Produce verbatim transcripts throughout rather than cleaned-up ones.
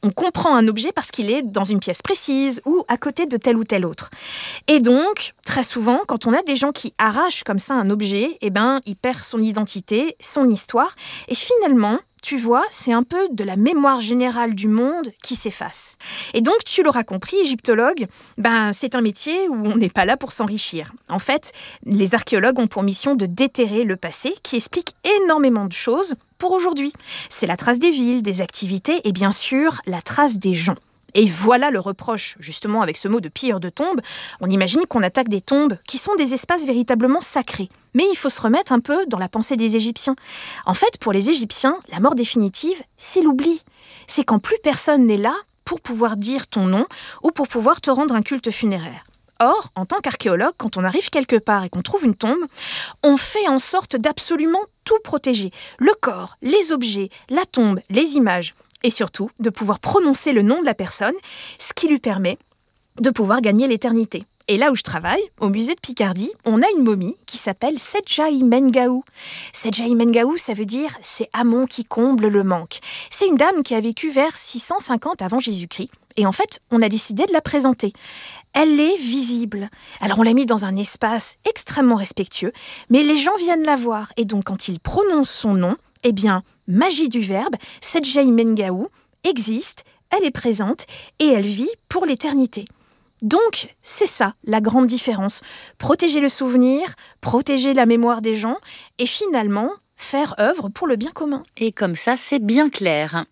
On comprend un objet parce qu'il est dans une pièce précise ou à côté de tel ou tel autre. Et donc, très souvent, quand on a des gens qui arrachent comme ça un objet, eh ben, il perd son identité, son histoire. Et finalement, tu vois, c'est un peu de la mémoire générale du monde qui s'efface. Et donc, tu l'auras compris, égyptologue, ben, c'est un métier où on n'est pas là pour s'enrichir. En fait, les archéologues ont pour mission de déterrer le passé qui explique énormément de choses pour aujourd'hui. C'est la trace des villes, des activités et bien sûr, la trace des gens. Et voilà le reproche, justement, avec ce mot de pilleur de tombes. On imagine qu'on attaque des tombes qui sont des espaces véritablement sacrés. Mais il faut se remettre un peu dans la pensée des Égyptiens. En fait, pour les Égyptiens, la mort définitive, c'est l'oubli. C'est quand plus personne n'est là pour pouvoir dire ton nom ou pour pouvoir te rendre un culte funéraire. Or, en tant qu'archéologue, quand on arrive quelque part et qu'on trouve une tombe, on fait en sorte d'absolument tout protéger. Le corps, les objets, la tombe, les images. Et surtout, de pouvoir prononcer le nom de la personne, ce qui lui permet de pouvoir gagner l'éternité. Et là où je travaille, au musée de Picardie, on a une momie qui s'appelle Sedjaï-Mengaou. Sedjaï-Mengaou, ça veut dire « c'est Amon qui comble le manque ». C'est une dame qui a vécu vers six cent cinquante avant Jésus-Christ. Et en fait, on a décidé de la présenter. Elle est visible. Alors on l'a mis dans un espace extrêmement respectueux, mais les gens viennent la voir. Et donc quand ils prononcent son nom, eh bien, magie du verbe, Sedjaï-Mengaou existe, elle est présente et elle vit pour l'éternité. Donc, c'est ça, la grande différence. Protéger le souvenir, protéger la mémoire des gens et finalement, faire œuvre pour le bien commun. Et comme ça, c'est bien clair.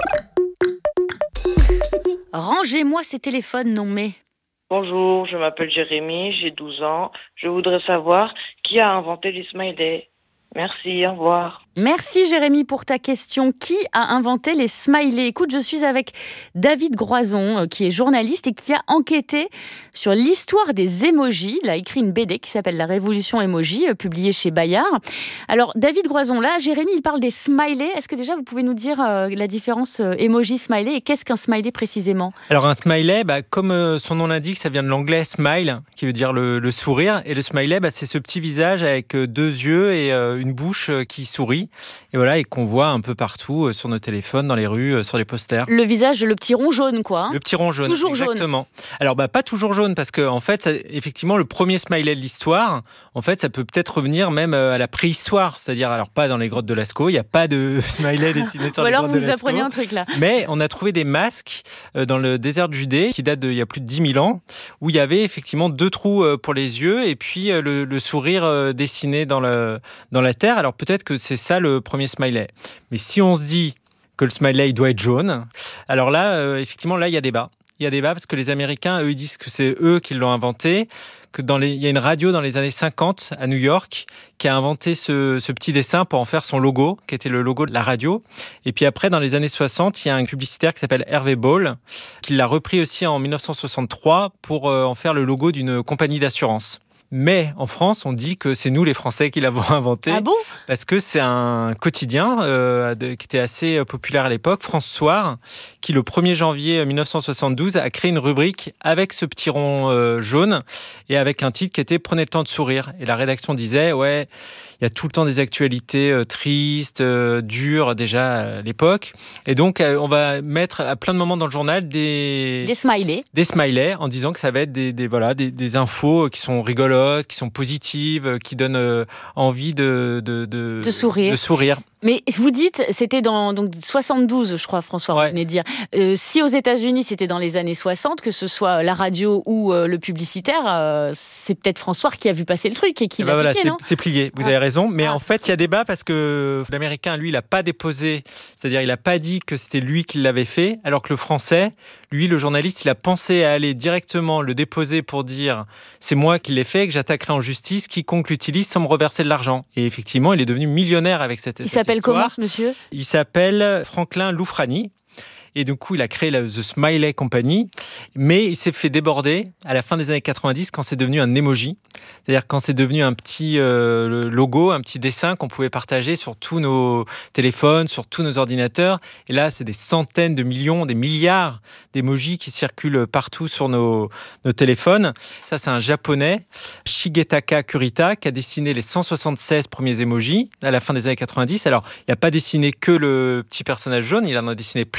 Rangez-moi ces téléphones non mais... Bonjour, je m'appelle Jérémy, j'ai douze ans. Je voudrais savoir qui a inventé les smileys. Merci, au revoir. Merci Jérémy pour ta question. Qui a inventé les smileys ? Écoute, je suis avec David Groison, qui est journaliste et qui a enquêté sur l'histoire des émojis. Il a écrit une B D qui s'appelle La Révolution Emoji, publiée chez Bayard. Alors, David Groison, là, Jérémy, il parle des smileys. Est-ce que déjà, vous pouvez nous dire euh, la différence euh, emoji-smiley et qu'est-ce qu'un smiley précisément ? Alors, un smiley, bah, comme euh, son nom l'indique, ça vient de l'anglais smile, qui veut dire le, le sourire. Et le smiley, bah, c'est ce petit visage avec euh, deux yeux et euh, une bouche euh, qui sourit. Et voilà, et qu'on voit un peu partout euh, sur nos téléphones, dans les rues, euh, sur les posters. Le visage, le petit rond jaune, quoi. Hein. Le petit rond jaune, toujours exactement. Jaune. Alors, bah, pas toujours jaune, parce que en fait, ça, effectivement, le premier smiley de l'histoire, en fait, ça peut peut-être revenir même à la préhistoire, c'est-à-dire, alors pas dans les grottes de Lascaux, il n'y a pas de smiley dessiné sur les grottes de Lascaux. Ou alors vous nous apprenez un truc là. Mais on a trouvé des masques euh, dans le désert de Judée, qui datent d'il y a plus de dix mille ans, où il y avait effectivement deux trous euh, pour les yeux et puis euh, le, le sourire euh, dessiné dans, le, dans la terre. Alors peut-être que c'est ça le premier smiley. Mais si on se dit que le smiley il doit être jaune, alors là, euh, effectivement, là, il y a débat. Il y a débat parce que les Américains, eux, ils disent que c'est eux qui l'ont inventé, que dans les... il y a une radio dans les années cinquante à New York qui a inventé ce, ce petit dessin pour en faire son logo, qui était le logo de la radio. Et puis après, dans les années soixante, il y a un publicitaire qui s'appelle Hervé Ball, qui l'a repris aussi en dix-neuf cent soixante-trois pour euh, en faire le logo d'une compagnie d'assurance. Mais en France, on dit que c'est nous les Français qui l'avons inventé. Ah bon ? Parce que c'est un quotidien euh, de, qui était assez populaire à l'époque, France Soir, qui le premier janvier dix-neuf cent soixante-douze a créé une rubrique avec ce petit rond euh, jaune et avec un titre qui était « Prenez le temps de sourire ». Et la rédaction disait « Ouais, il y a tout le temps des actualités euh, tristes, euh, dures déjà à l'époque. Et donc, euh, on va mettre à plein de moments dans le journal des... Des smileys. Des smileys en disant que ça va être des, des, voilà, des, des infos qui sont rigolotes, qui sont positives, qui donnent euh, envie de, de, de, de sourire. De sourire. Mais vous dites, c'était dans donc, soixante-douze, je crois, François, ouais. Vous venez de dire. Euh, si aux États-Unis, c'était dans les années soixante, que ce soit la radio ou euh, le publicitaire, euh, c'est peut-être François qui a vu passer le truc et qui l'a bah voilà, piqué, c'est, non ? c'est plié, vous ah. avez raison. Mais ah. en fait, il y a débat parce que l'Américain, lui, il n'a pas déposé, c'est-à-dire il n'a pas dit que c'était lui qui l'avait fait, alors que le Français, lui, le journaliste, il a pensé à aller directement le déposer pour dire « c'est moi qui l'ai fait, que j'attaquerai en justice quiconque l'utilise sans me reverser de l'argent ». Et effectivement, il est devenu millionnaire avec cette, il cette s'appelle histoire. Comment, ce monsieur ? Il s'appelle Franklin Loufrani. Et du coup, il a créé la The Smiley Company. Mais il s'est fait déborder à la fin des années quatre-vingt-dix quand c'est devenu un emoji. C'est-à-dire quand c'est devenu un petit euh, logo, un petit dessin qu'on pouvait partager sur tous nos téléphones, sur tous nos ordinateurs. Et là, c'est des centaines de millions, des milliards d'emojis qui circulent partout sur nos, nos téléphones. Ça, c'est un japonais, Shigetaka Kurita, qui a dessiné les cent soixante-seize premiers emojis à la fin des années quatre-vingt-dix. Alors, il n'a pas dessiné que le petit personnage jaune, il en a dessiné plein d'autres.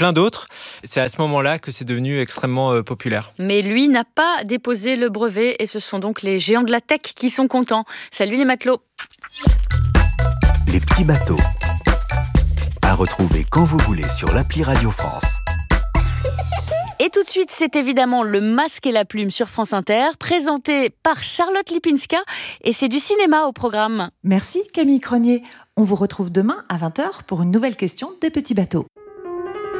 autres. C'est à ce moment-là que c'est devenu extrêmement euh, populaire. Mais lui n'a pas déposé le brevet et ce sont donc les géants de la tech qui sont contents. Salut les matelots. Les petits bateaux. À retrouver quand vous voulez sur l'appli Radio France. Et tout de suite, c'est évidemment Le Masque et la Plume sur France Inter, présenté par Charlotte Lipinska, et c'est du cinéma au programme. Merci Camille Cronier. On vous retrouve demain à vingt heures pour une nouvelle question des petits bateaux.